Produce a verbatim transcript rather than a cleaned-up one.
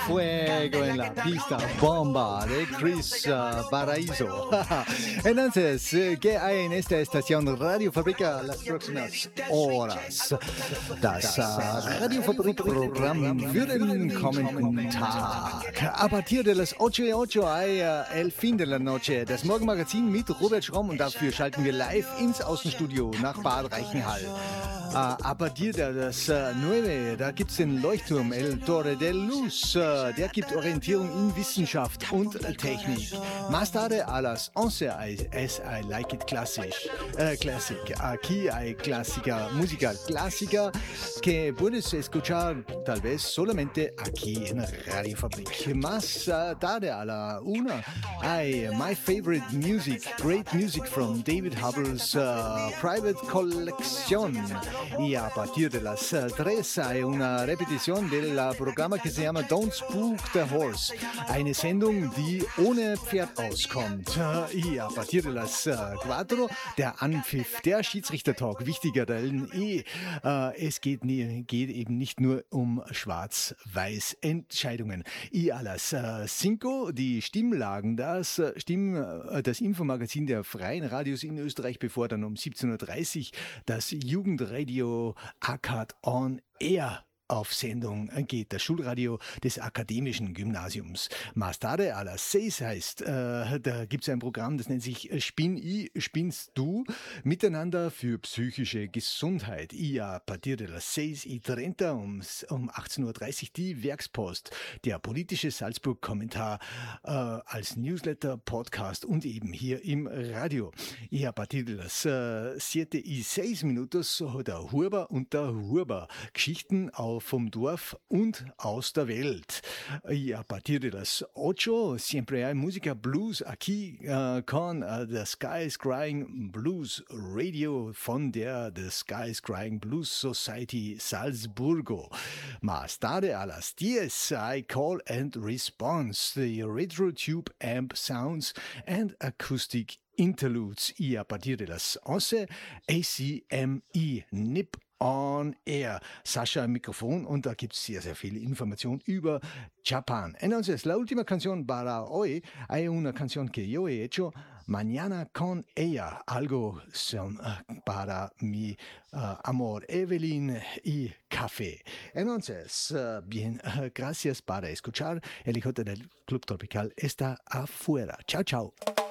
fuego en la pista, bomba de Chris uh, Paraíso. Entonces, ¿qué hay en esta estación Radio Fabrica las próximas horas? Das uh, Radio Fabrik-Programm für den kommenden Tag. A partir de las ocho y ocho hay uh, El Fin de la Noche, das Morgenmagazin mit Robert Schromm, und dafür schalten wir live ins Außenstudio nach Bad Reichenhall. Uh, a partir de las uh, nueve, da gibt es den Leuchtturm El Torre de Luz, uh, der gibt Orientierung in Wissenschaft und Technik. Más tarde a las once es I Like It Classic, uh, classic. Aquí hay clásica, música clásica que puedes escuchar tal vez solamente aquí en Radio Fabrik. Más uh, tarde a la una hay My Favorite Music, Great Music from David Hubbell's uh, Private Collection. Y a partir de las uh, tres hay una repetición del uh, programa que se llama Don't Spook the Horse, eine Sendung, die ohne Pferd auskommt. Uh, y a partir de las uh, cuatro der Anpfiff, der Schiedsrichter-Talk, wichtiger denn eh. Uh, es geht, nie, geht eben nicht nur um Schwarz-Weiß-Entscheidungen. Y a las uh, cinco die Stimmlagen, das, uh, Stimm, uh, das Infomagazin der freien Radios in Österreich, bevor dann um siebzehn Uhr dreißig das Jugendradio A K A D On Air auf Sendung geht, das Schulradio des Akademischen Gymnasiums. Más tarde a las seis heißt, äh, da gibt es ein Programm, das nennt sich Spinn I, Spinnst Du, Miteinander für psychische Gesundheit. Y a partir de las seis y treinta um, um achtzehn Uhr dreißig die Werkspost, der politische Salzburg-Kommentar äh, als Newsletter, Podcast und eben hier im Radio. Y a partir de las äh, siete y seis minutos der Hurber und der Hurber, Geschichten auf vom Dorf und aus der Welt. Y a partir de las ocho, siempre hay música blues aquí uh, con uh, The Sky is Crying Blues Radio von der The Sky is Crying Blues Society Salzburgo. Más tarde a las diez, I Call and Response, the Retro Tube Amp Sounds and Acoustic Interludes. Y a partir de las once, A C M E, N I P On Air. Sascha im Mikrofon, und da gibt es sehr, sehr viel Information über Japan. Entonces, la última canción para hoy, hay una canción que yo he hecho, Mañana con ella, algo son, uh, para mi uh, amor, Evelyn y café. Entonces, uh, bien, uh, gracias para escuchar. El hijo del Club Tropical está afuera. Chao, chao.